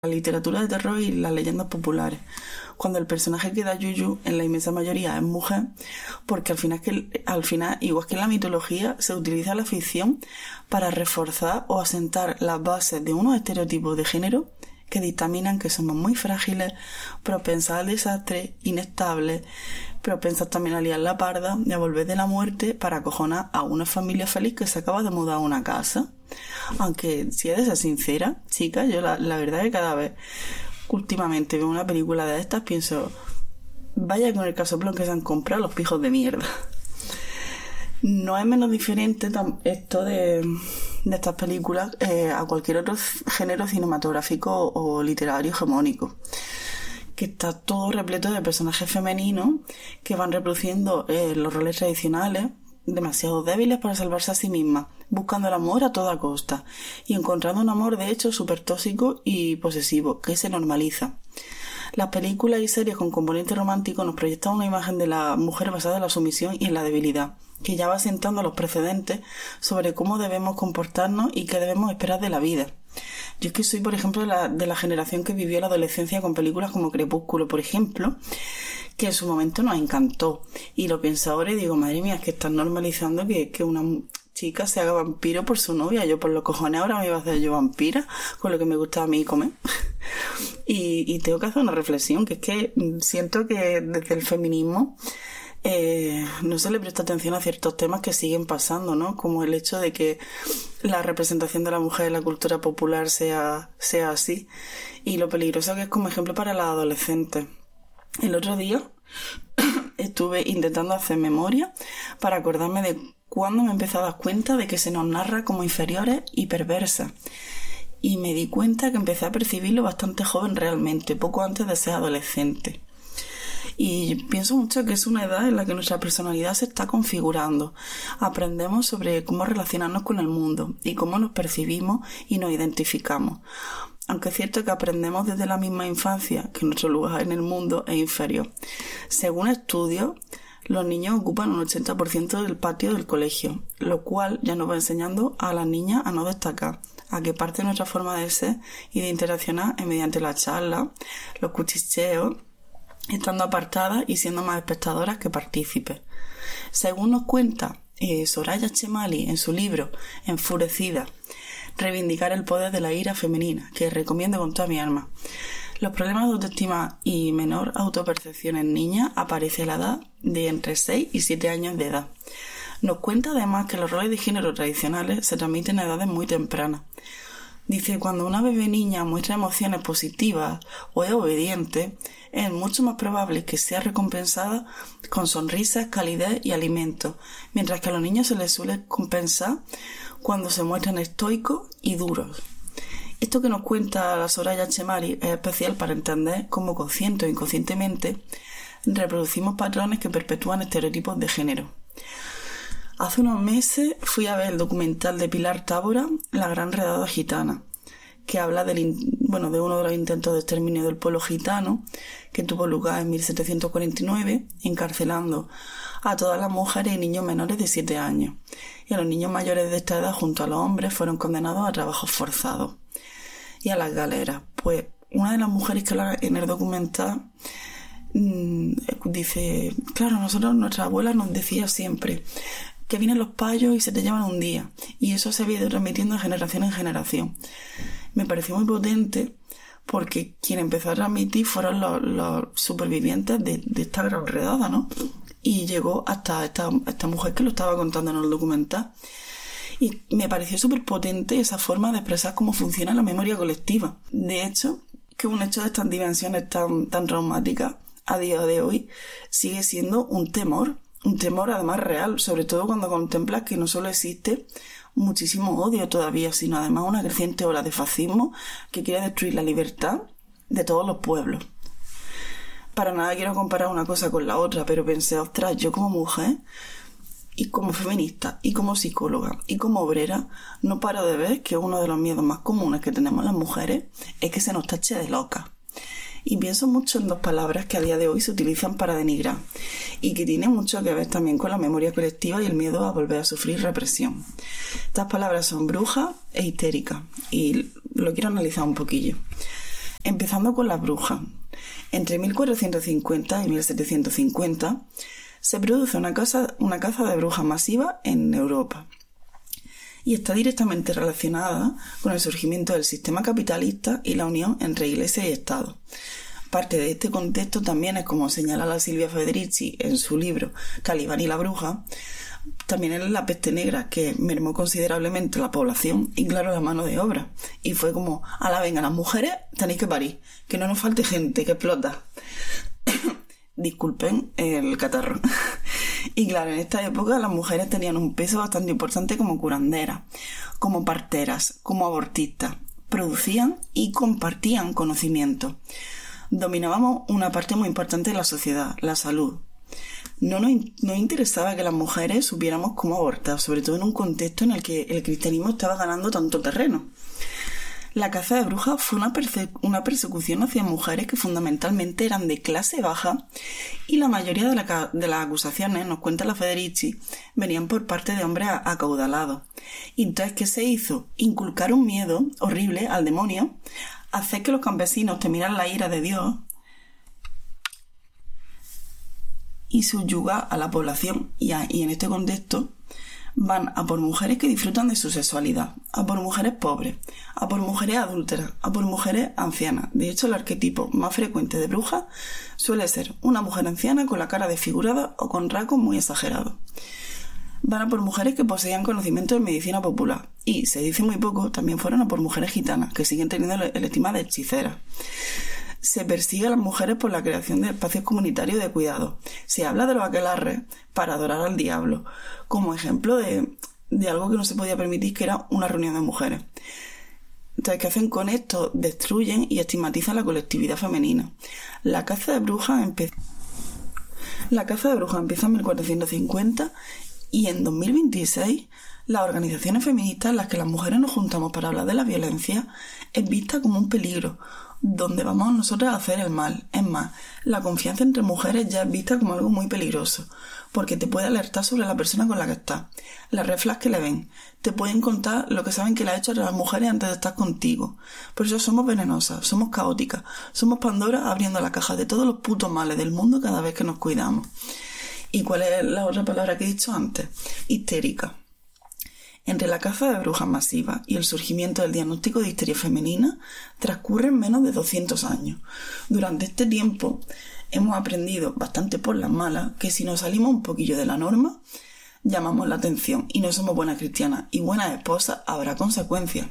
la literatura de terror y las leyendas populares, cuando el personaje que da Yuyu en la inmensa mayoría es mujer, porque al final, igual que en la mitología, se utiliza la ficción para reforzar o asentar las bases de unos estereotipos de género que dictaminan que somos muy frágiles, propensas al desastre, inestables, propensas también a liar la parda y a volver de la muerte para acojonar a una familia feliz que se acaba de mudar a una casa. Aunque, si he de ser sincera, chicas, yo la verdad es que cada vez últimamente veo una película de estas, pienso, vaya con el casoplón que se han comprado los pijos de mierda. No es menos diferente esto de estas películas a cualquier otro género cinematográfico o literario hegemónico, que está todo repleto de personajes femeninos que van reproduciendo los roles tradicionales, demasiado débiles para salvarse a sí mismas, buscando el amor a toda costa y encontrando un amor de hecho súper tóxico y posesivo, que se normaliza. Las películas y series con componente romántico nos proyectan una imagen de la mujer basada en la sumisión y en la debilidad, que ya va sentando los precedentes sobre cómo debemos comportarnos y qué debemos esperar de la vida. Yo es que soy, por ejemplo, de la generación que vivió la adolescencia con películas como Crepúsculo, por ejemplo, que en su momento nos encantó. Y lo pienso ahora y digo, madre mía, es que están normalizando que una chica se haga vampiro por su novia. Yo por los cojones ahora me iba a hacer yo vampira, con lo que me gusta a mí comer. y tengo que hacer una reflexión, que es que siento que desde el feminismo no se le presta atención a ciertos temas que siguen pasando, ¿no? Como el hecho de que la representación de la mujer en la cultura popular sea así, y lo peligroso que es como ejemplo para las adolescentes. El otro día estuve intentando hacer memoria para acordarme de cuándo me empecé a dar cuenta de que se nos narra como inferiores y perversas, y me di cuenta que empecé a percibirlo bastante joven realmente, poco antes de ser adolescente. Y pienso mucho que es una edad en la que nuestra personalidad se está configurando. Aprendemos sobre cómo relacionarnos con el mundo y cómo nos percibimos y nos identificamos. Aunque es cierto que aprendemos desde la misma infancia que nuestro lugar en el mundo es inferior. Según estudios, los niños ocupan un 80% del patio del colegio, lo cual ya nos va enseñando a las niñas a no destacar, a que parte de nuestra forma de ser y de interaccionar es mediante la charla, los cuchicheos, estando apartadas y siendo más espectadoras que partícipes. Según nos cuenta Soraya Chemali en su libro Enfurecida, reivindicar el poder de la ira femenina, que recomiendo con toda mi alma, los problemas de autoestima y menor autopercepción en niñas aparecen a la edad de entre 6 y 7 años de edad. Nos cuenta además que los roles de género tradicionales se transmiten a edades muy tempranas. Dice, cuando una bebé niña muestra emociones positivas o es obediente, es mucho más probable que sea recompensada con sonrisas, calidez y alimentos, mientras que a los niños se les suele compensar cuando se muestran estoicos y duros. Esto que nos cuenta la Soraya Chemali es especial para entender cómo consciente o inconscientemente reproducimos patrones que perpetúan estereotipos de género. Hace unos meses fui a ver el documental de Pilar Tábora, La Gran Redada Gitana, que habla de uno de los intentos de exterminio del pueblo gitano, que tuvo lugar en 1749, encarcelando a todas las mujeres y niños menores de 7 años. Y a los niños mayores de esta edad, junto a los hombres, fueron condenados a trabajos forzados y a las galeras. Pues una de las mujeres que habla en el documental dice, claro, nuestra abuela nos decía siempre que vienen los payos y se te llevan un día, y eso se había ido transmitiendo de generación en generación. Me pareció muy potente porque quien empezó a transmitir fueron los supervivientes de esta gran redada, ¿no? Y llegó hasta esta mujer que lo estaba contando en el documental. Y me pareció súper potente esa forma de expresar cómo funciona la memoria colectiva. De hecho, que un hecho de estas dimensiones tan traumáticas a día de hoy sigue siendo un temor además real, sobre todo cuando contemplas que no solo existe muchísimo odio todavía, sino además una creciente ola de fascismo que quiere destruir la libertad de todos los pueblos. Para nada quiero comparar una cosa con la otra, pero pensé, ostras, yo como mujer y como feminista y como psicóloga y como obrera no paro de ver que uno de los miedos más comunes que tenemos las mujeres es que se nos tache de locas. Y pienso mucho en dos palabras que a día de hoy se utilizan para denigrar y que tienen mucho que ver también con la memoria colectiva y el miedo a volver a sufrir represión. Estas palabras son bruja e histérica y lo quiero analizar un poquillo. Empezando con las brujas. Entre 1450 y 1750 se produce una caza de brujas masiva en Europa. Y está directamente relacionada con el surgimiento del sistema capitalista y la unión entre Iglesia y Estado. Parte de este contexto también es, como señala la Silvia Federici en su libro Calibán y la bruja, también es la peste negra, que mermó considerablemente la población y, claro, la mano de obra. Y fue como, venga, las mujeres tenéis que parir, que no nos falte gente, que explota. Disculpen el catarro. Y claro, en esta época las mujeres tenían un peso bastante importante como curanderas, como parteras, como abortistas. Producían y compartían conocimiento. Dominábamos una parte muy importante de la sociedad, la salud. No nos interesaba que las mujeres supiéramos cómo abortar, sobre todo en un contexto en el que el cristianismo estaba ganando tanto terreno. La caza de brujas fue una persecución hacia mujeres que fundamentalmente eran de clase baja, y la mayoría de las acusaciones, nos cuenta la Federici, venían por parte de hombres acaudalados. Y entonces, ¿qué se hizo? Inculcar un miedo horrible al demonio, hacer que los campesinos temieran la ira de Dios y subyugar a la población. Y en este contexto van a por mujeres que disfrutan de su sexualidad, a por mujeres pobres, a por mujeres adúlteras, a por mujeres ancianas. De hecho, el arquetipo más frecuente de bruja suele ser una mujer anciana con la cara desfigurada o con rasgos muy exagerados. Van a por mujeres que poseían conocimiento de medicina popular, y, se dice muy poco, también fueron a por mujeres gitanas, que siguen teniendo el estigma de hechiceras. Se persigue a las mujeres por la creación de espacios comunitarios de cuidado. Se habla de los aquelarres para adorar al diablo, como ejemplo de algo que no se podía permitir, que era una reunión de mujeres. Entonces, ¿qué hacen con esto? Destruyen y estigmatizan la colectividad femenina. La caza de brujas empieza en 1450, y en 2026 las organizaciones feministas en las que las mujeres nos juntamos para hablar de la violencia es vista como un peligro, donde vamos nosotras a hacer el mal. Es más, la confianza entre mujeres ya es vista como algo muy peligroso, porque te puede alertar sobre la persona con la que estás, las red flags que le ven, te pueden contar lo que saben que le ha hecho a las mujeres antes de estar contigo. Por eso somos venenosas, somos caóticas, somos Pandora abriendo la caja de todos los putos males del mundo cada vez que nos cuidamos. ¿Y cuál es la otra palabra que he dicho antes? Histérica. Entre la caza de brujas masiva y el surgimiento del diagnóstico de histeria femenina transcurren menos de 200 años. Durante este tiempo hemos aprendido, bastante por las malas, que si nos salimos un poquillo de la norma, llamamos la atención y no somos buenas cristianas y buenas esposas, habrá consecuencias.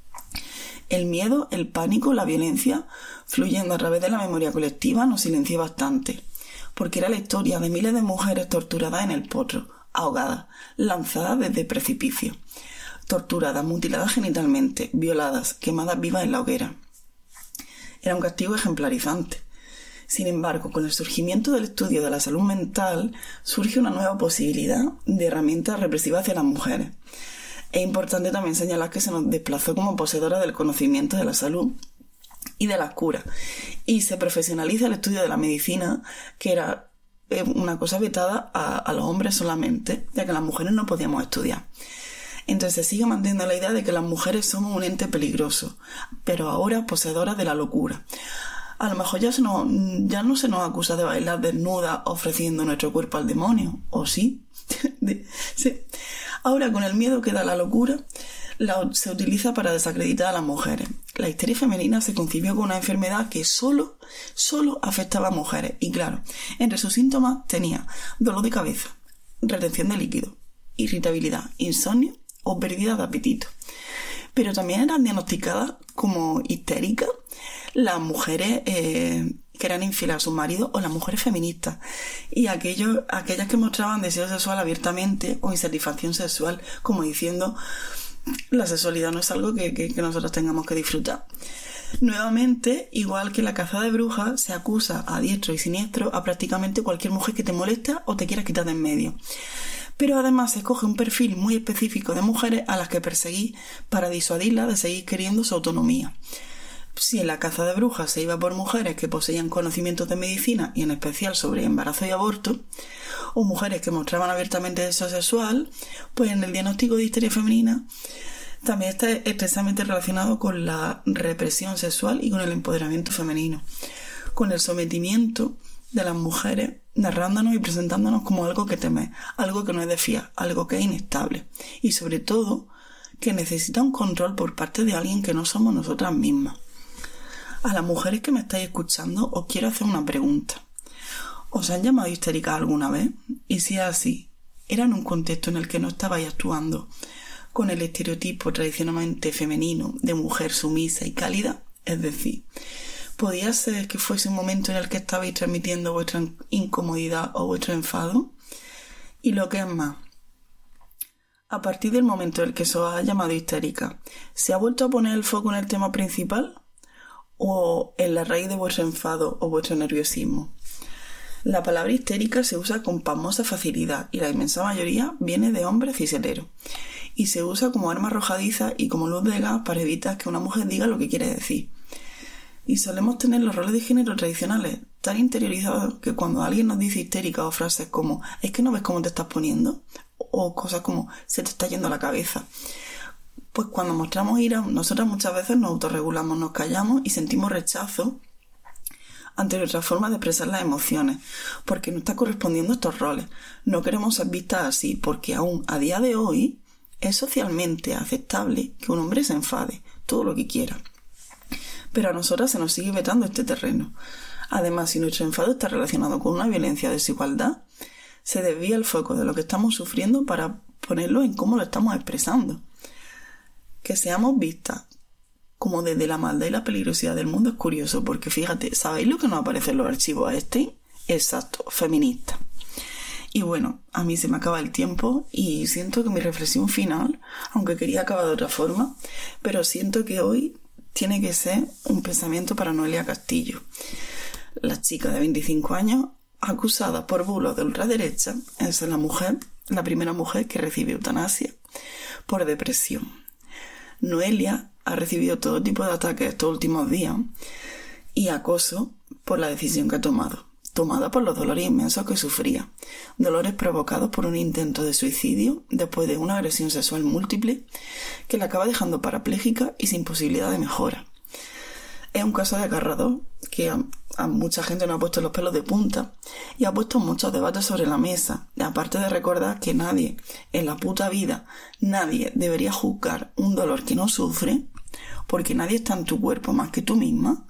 El miedo, el pánico, la violencia, fluyendo a través de la memoria colectiva, nos silenció bastante, porque era la historia de miles de mujeres torturadas en el potro, ahogadas, lanzadas desde precipicios, torturadas, mutiladas genitalmente, violadas, quemadas vivas en la hoguera. Era un castigo ejemplarizante. Sin embargo, con el surgimiento del estudio de la salud mental, surge una nueva posibilidad de herramientas represivas hacia las mujeres. Es importante también señalar que se nos desplazó como poseedora del conocimiento de la salud y de las curas, y se profesionaliza el estudio de la medicina, que era una cosa vetada a los hombres solamente, ya que las mujeres no podíamos estudiar. Entonces se sigue manteniendo la idea de que las mujeres somos un ente peligroso, pero ahora poseedoras de la locura. A lo mejor ya no se nos acusa de bailar desnuda ofreciendo nuestro cuerpo al demonio, ¿o sí? Sí. Ahora, con el miedo que da la locura, se utiliza para desacreditar a las mujeres. La histeria femenina se concibió como una enfermedad que solo afectaba a mujeres. Y claro, entre sus síntomas tenía dolor de cabeza, retención de líquido, irritabilidad, insomnio o pérdida de apetito. Pero también eran diagnosticadas como histéricas las mujeres que eran infieles a sus maridos o las mujeres feministas, y aquellas que mostraban deseo sexual abiertamente o insatisfacción sexual, como diciendo: la sexualidad no es algo que nosotros tengamos que disfrutar. Nuevamente, igual que la caza de brujas, se acusa a diestro y siniestro a prácticamente cualquier mujer que te molesta o te quiera quitar de en medio. Pero además se escoge un perfil muy específico de mujeres a las que perseguir para disuadirlas de seguir queriendo su autonomía. Si en la caza de brujas se iba por mujeres que poseían conocimientos de medicina y en especial sobre embarazo y aborto, o mujeres que mostraban abiertamente deseo sexual, pues en el diagnóstico de histeria femenina También está estrechamente relacionado con la represión sexual y con el empoderamiento femenino, con el sometimiento de las mujeres, narrándonos y presentándonos como algo que teme, algo que no es de fiar, algo que es inestable y sobre todo que necesita un control por parte de alguien que no somos nosotras mismas. A las mujeres que me estáis escuchando os quiero hacer una pregunta. ¿Os han llamado histéricas alguna vez? Y si es así, ¿era en un contexto en el que no estabais actuando con el estereotipo tradicionalmente femenino de mujer sumisa y cálida? Es decir, ¿podía ser que fuese un momento en el que estabais transmitiendo vuestra incomodidad o vuestro enfado? Y lo que es más, a partir del momento en el que se os ha llamado histérica, ¿se ha vuelto a poner el foco en el tema principal o en la raíz de vuestro enfado o vuestro nerviosismo? La palabra histérica se usa con pasmosa facilidad y la inmensa mayoría viene de hombres ciseteros y se usa como arma arrojadiza y como luz de gas para evitar que una mujer diga lo que quiere decir. Y solemos tener los roles de género tradicionales tan interiorizados que cuando alguien nos dice histérica o frases como «es que no ves cómo te estás poniendo» o cosas como «se te está yendo la cabeza», pues cuando mostramos ira, nosotras muchas veces nos autorregulamos, nos callamos y sentimos rechazo ante nuestra forma de expresar las emociones, porque no está correspondiendo a estos roles. No queremos ser vistas así, porque aún a día de hoy es socialmente aceptable que un hombre se enfade, todo lo que quiera. Pero a nosotras se nos sigue vetando este terreno. Además, si nuestro enfado está relacionado con una violencia o desigualdad, se desvía el foco de lo que estamos sufriendo para ponerlo en cómo lo estamos expresando. Que seamos vistas como desde la maldad y la peligrosidad del mundo es curioso, porque fíjate, ¿sabéis lo que nos aparece en los archivos a este? Exacto, feminista. Y bueno, a mí se me acaba el tiempo y siento que mi reflexión final, aunque quería acabar de otra forma, pero siento que hoy tiene que ser un pensamiento para Noelia Castillo, la chica de 25 años acusada por bulos de ultraderecha, es la primera mujer que recibe eutanasia por depresión. Noelia ha recibido todo tipo de ataques estos últimos días y acoso por la decisión que ha tomada por los dolores inmensos que sufría, dolores provocados por un intento de suicidio después de una agresión sexual múltiple que la acaba dejando parapléjica y sin posibilidad de mejora. Es un caso desgarrador que a mucha gente nos ha puesto los pelos de punta y ha puesto muchos debates sobre la mesa, aparte de recordar que nadie en la puta vida, nadie debería juzgar un dolor que no sufre, porque nadie está en tu cuerpo más que tú misma.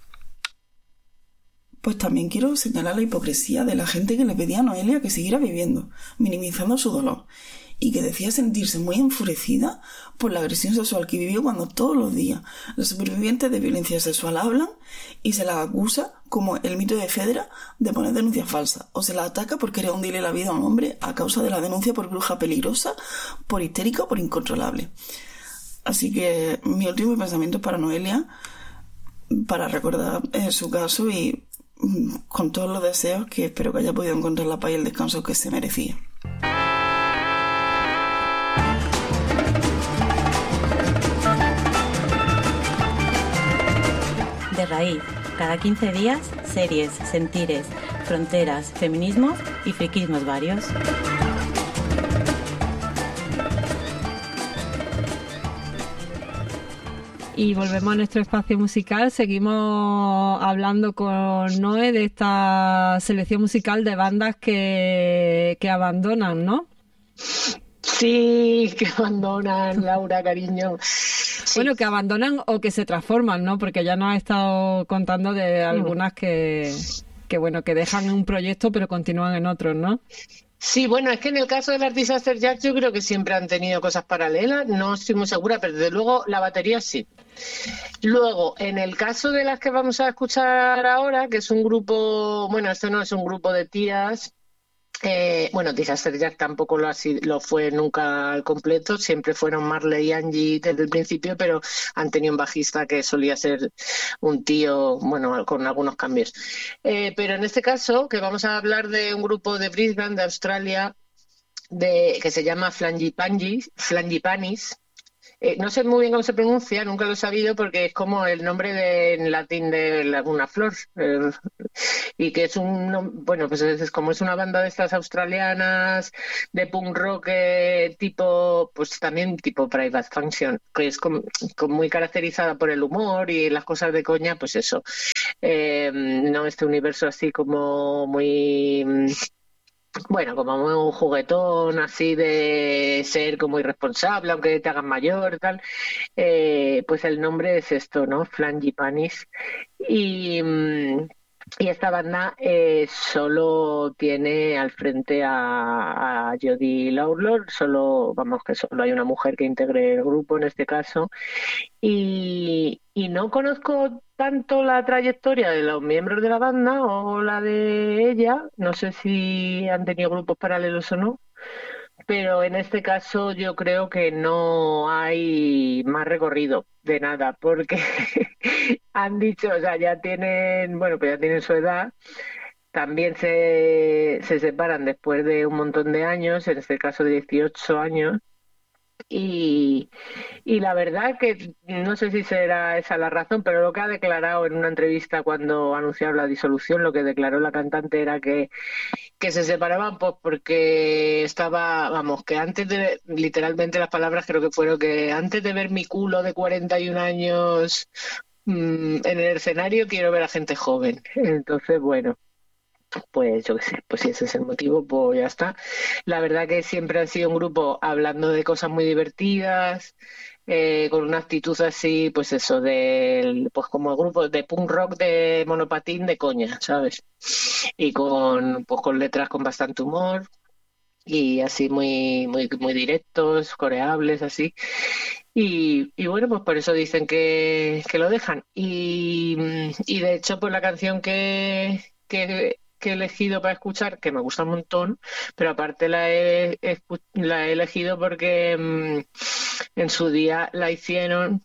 Pues también quiero señalar la hipocresía de la gente que le pedía a Noelia que siguiera viviendo, minimizando su dolor, y que decía sentirse muy enfurecida por la agresión sexual que vivió cuando todos los días los supervivientes de violencia sexual hablan y se las acusa, como el mito de Fedra, de poner denuncias falsas, o se las ataca por querer hundirle la vida a un hombre a causa de la denuncia por bruja peligrosa, por histérica o por incontrolable. Así que mi último pensamiento es para Noelia, para recordar su caso y con todos los deseos que espero que haya podido encontrar la paz y el descanso que se merecía. De raíz, cada 15 días, series, sentires, fronteras, feminismos y friquismos varios. Y volvemos a nuestro espacio musical. Seguimos hablando con Noé de esta selección musical de bandas que abandonan, ¿no? Sí, que abandonan, Laura, cariño. Sí. Bueno, que abandonan o que se transforman, ¿no? Porque ya nos has estado contando de algunas que dejan un proyecto pero continúan en otros, ¿no? Sí, bueno, es que en el caso del Disaster Jack yo creo que siempre han tenido cosas paralelas, no estoy muy segura, pero desde luego la batería sí. Luego, en el caso de las que vamos a escuchar ahora, que es un grupo, bueno, esto no es un grupo de tías, Disaster Jack tampoco lo fue nunca al completo, siempre fueron Marley y Angie desde el principio, pero han tenido un bajista que solía ser un tío, bueno, con algunos cambios. Pero en este caso, que vamos a hablar de un grupo de Brisbane, de Australia, que se llama Frangipanis, no sé muy bien cómo se pronuncia, nunca lo he sabido porque es como el nombre en latín de una flor. Y que es bueno, pues es como es una banda de estas australianas de punk rock tipo, pues también tipo Private Function, que es como muy caracterizada por el humor y las cosas de coña, pues eso. No este universo así como muy... Bueno, como un juguetón así de ser como irresponsable, aunque te hagan mayor y tal, pues el nombre es esto, ¿no? Frangipanis. Y, y esta banda solo tiene al frente a Jodie Lawlor, vamos, que solo hay una mujer que integre el grupo en este caso. Y no conozco tanto la trayectoria de los miembros de la banda o la de ella, no sé si han tenido grupos paralelos o no, pero en este caso yo creo que no hay más recorrido de nada, porque han dicho, o sea, ya tienen, bueno, pues ya tienen su edad, también se separan después de un montón de años, en este caso de 18 años, y la verdad que no sé si será esa la razón, pero lo que ha declarado en una entrevista cuando anunciaron la disolución, lo que declaró la cantante era que se separaban pues porque estaba, vamos, que antes de, literalmente las palabras creo que fueron que antes de ver mi culo de 41 años en el escenario quiero ver a gente joven. Entonces, bueno, pues yo qué sé, pues si ese es el motivo, pues ya está. La verdad que siempre han sido un grupo hablando de cosas muy divertidas, con una actitud así, pues eso, pues como el grupo de punk rock de monopatín de coña, ¿sabes? Y pues con letras con bastante humor y así muy, muy, muy directos, coreables, así. Y bueno, pues por eso dicen que lo dejan. Y de hecho, pues la canción que he elegido para escuchar, que me gusta un montón, pero aparte la he elegido porque en su día la hicieron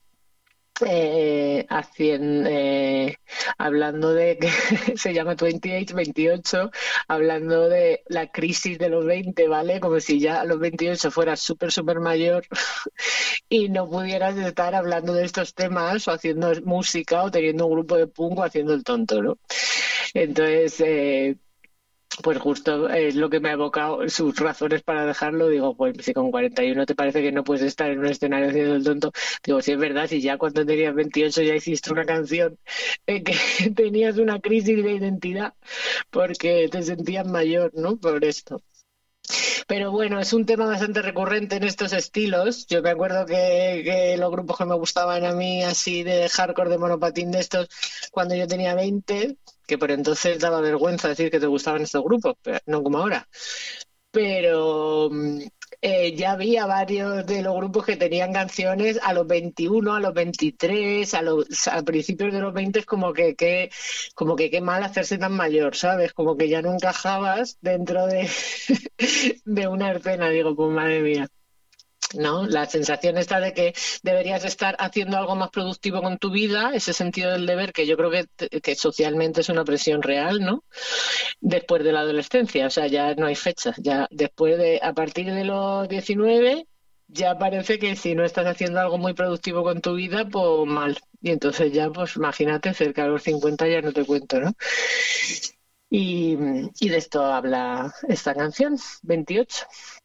hablando de que se llama 28, hablando de la crisis de los 20, ¿vale? Como si ya a los 28 fueras súper, súper mayor y no pudieras estar hablando de estos temas o haciendo música o teniendo un grupo de punk o haciendo el tonto, ¿no? Entonces, pues justo es lo que me ha evocado sus razones para dejarlo. Digo, pues si con 41 te parece que no puedes estar en un escenario haciendo el tonto. Digo, si es verdad, si ya cuando tenías 28 ya hiciste una canción que tenías una crisis de identidad porque te sentías mayor, ¿no? Por esto. Pero bueno, es un tema bastante recurrente en estos estilos. Yo me acuerdo que los grupos que me gustaban a mí, así de hardcore, de monopatín de estos, cuando yo tenía 20, que por entonces daba vergüenza decir que te gustaban estos grupos, pero no como ahora. Pero ya había varios de los grupos que tenían canciones a los 21, a los 23, a principios de los 20, es como que qué mal hacerse tan mayor, ¿sabes? Como que ya no encajabas dentro de, de una escena. Digo, pues madre mía. ¿No? La sensación está de que deberías estar haciendo algo más productivo con tu vida, ese sentido del deber que yo creo que socialmente es una presión real, ¿no? Después de la adolescencia, o sea, ya no hay fechas, ya a partir de los 19 ya parece que si no estás haciendo algo muy productivo con tu vida, pues mal. Y entonces ya, pues imagínate, cerca de los 50 ya no te cuento, ¿no? Y de esto habla esta canción, 28.